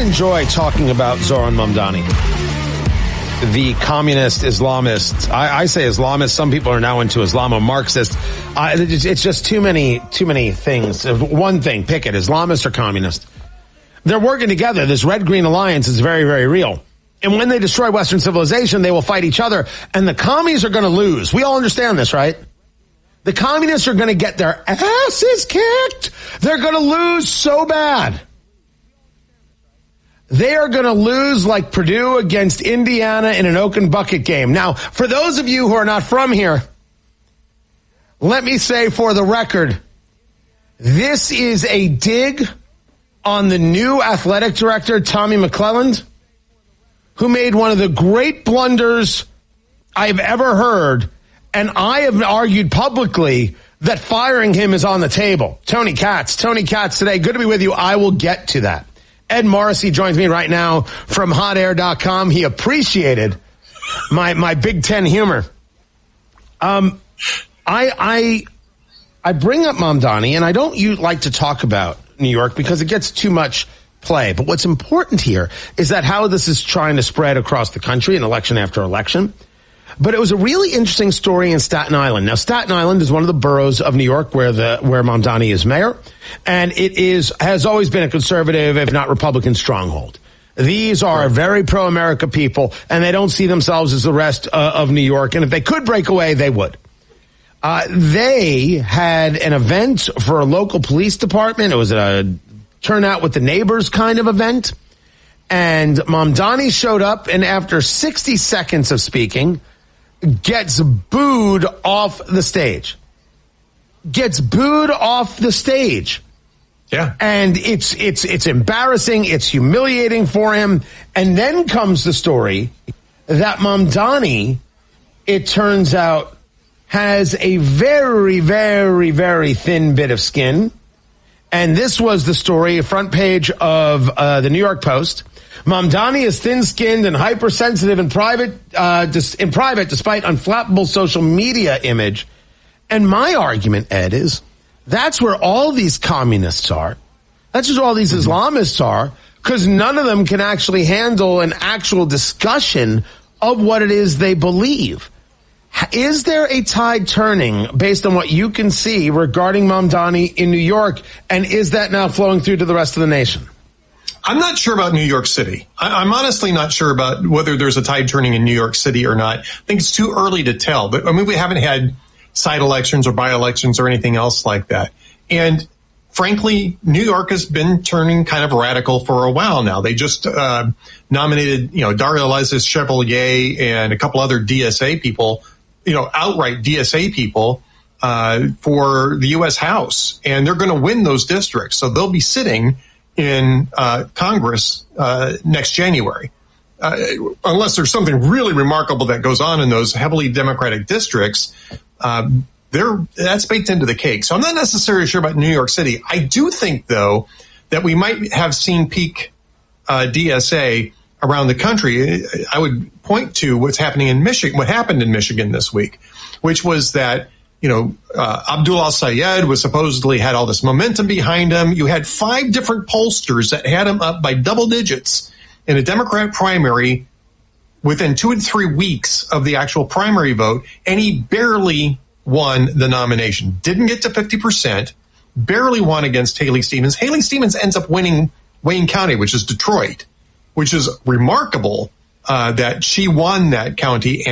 enjoy talking about Zoran Mamdani, the communist Islamist. I say Islamist. Some people are now into Islamo-Marxist. It's just too many things. One thing, pick it, Islamist or communist. They're working together. This red-green alliance is very, very real. And when they destroy Western civilization, they will fight each other. And the commies are going to lose. We all understand this, right? The communists are going to get their asses kicked. They're going to lose so bad. They are going to lose like Purdue against Indiana in an oak and bucket game. Now, for those of you who are not from here, let me say for the record, this is a dig on the new athletic director, Tommy McClelland, who made one of the great blunders I've ever heard. And I have argued publicly that firing him is on the table. Tony Katz today. Good to be with you. I will get to that. Ed Morrissey joins me right now from hotair.com. He appreciated my Big Ten humor. I bring up Mamdani, and I don't like to talk about New York because it gets too much play. But what's important here is that how this is trying to spread across the country in election after election. But it was a really interesting story in Staten Island. Now, Staten Island is one of the boroughs of New York where Mamdani is mayor, and it has always been a conservative, if not Republican, stronghold. These are very pro-America people, and they don't see themselves as the rest of New York. And if they could break away, they would. They had an event for a local police department. It was a turnout with the neighbors kind of event. And Mamdani showed up, and after 60 seconds of speaking, gets booed off the stage. Yeah. And it's embarrassing. It's humiliating for him. And then comes the story that Mamdani, it turns out, has a very, very, very thin bit of skin. And this was the story, front page of the New York Post. Mamdani is thin-skinned and hypersensitive in private, despite unflappable social media image. And my argument, Ed, is that's where all these communists are. That's just all these Islamists are, because none of them can actually handle an actual discussion of what it is they believe. Is there a tide turning based on what you can see regarding Mamdani in New York, and is that now flowing through to the rest of the nation? I'm not sure about New York City. I'm honestly not sure about whether there's a tide turning in New York City or not. I think it's too early to tell. But I mean, we haven't had side elections or by-elections or anything else like that. And frankly, New York has been turning kind of radical for a while now. They just nominated, Daria Alexis Chevalier and a couple other DSA people, outright DSA people for the U.S. House. And they're going to win those districts. So they'll be sitting in Congress next January, unless there's something really remarkable that goes on in those heavily Democratic districts. That's baked into the cake. So I'm not necessarily sure about New York City. I do think, though, that we might have seen peak DSA around the country. I would point to what's happening in Michigan, what happened in Michigan this week, which was that Abdullah Sayed was supposedly had all this momentum behind him. You had 5 different pollsters that had him up by double digits in a Democrat primary within 2 to 3 weeks of the actual primary vote, and he barely won the nomination. Didn't get to 50%, barely won against Haley Stevens. Haley Stevens ends up winning Wayne County, which is Detroit, which is remarkable that she won that county